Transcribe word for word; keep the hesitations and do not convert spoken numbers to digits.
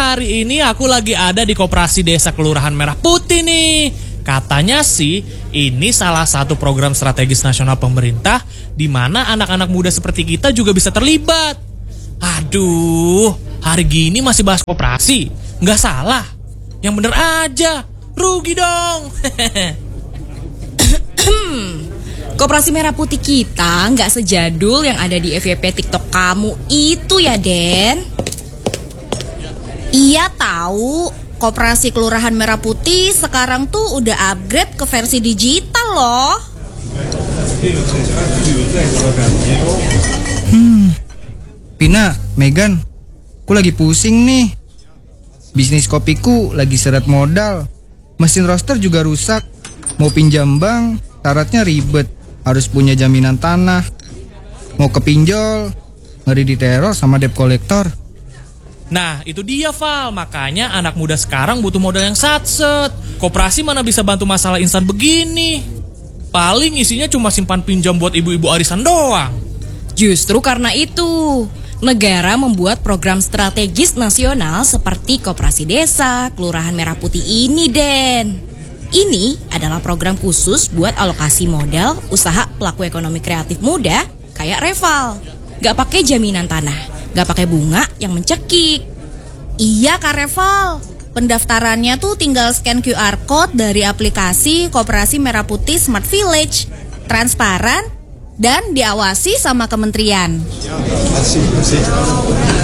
hari ini aku lagi ada di Koperasi Desa Kelurahan Merah Putih nih. Katanya sih ini salah satu program strategis nasional pemerintah di mana anak-anak muda seperti kita juga bisa terlibat. Aduh, hari gini masih bahas koperasi? Nggak salah. Yang bener aja, rugi dong. Koperasi Merah Putih kita nggak sejadul yang ada di F Y P TikTok kamu itu ya, Den? Iya tahu, Koperasi Kelurahan Merah Putih sekarang tuh udah upgrade ke versi digital loh. Hmm, Pina, Megan, aku lagi pusing nih. Bisnis kopiku lagi seret modal. Mesin roaster juga rusak. Mau pinjam bank, syaratnya ribet. Harus punya jaminan tanah. Mau kepinjol, ngeri diteror sama debt collector. Nah, itu dia, Val. Makanya anak muda sekarang butuh modal yang satset. Koperasi mana bisa bantu masalah instan begini? Paling isinya cuma simpan pinjam buat ibu-ibu arisan doang. Justru karena itu, negara membuat program strategis nasional seperti Koperasi Desa Kelurahan Merah Putih ini, Den. Ini adalah program khusus buat alokasi modal usaha pelaku ekonomi kreatif muda kayak Reval. Gak pakai jaminan tanah, gak pakai bunga yang mencekik. Iya Kak Reval, pendaftarannya tuh tinggal scan Q R code dari aplikasi Koperasi Merah Putih Smart Village. Transparan dan diawasi sama kementerian.